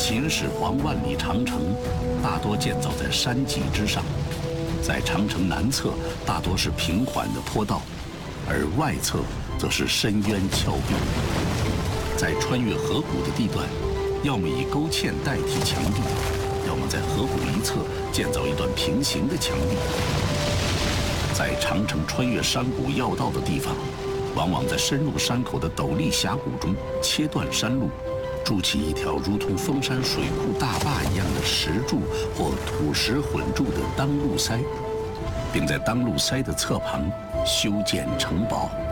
秦始皇万里长城大多建造在山脊之上，在长城南侧大多是平缓的坡道，而外侧则是深渊峭壁。在穿越河谷的地段，要么以沟堑代替墙壁，要么在河谷一侧建造一段平行的墙壁。在长城穿越山谷要道的地方，往往在深入山口的陡立峡谷中切断山路，筑起一条如同丰山水库大坝一样的石柱或土石混筑的当路塞，并在当路塞的侧旁修建城堡。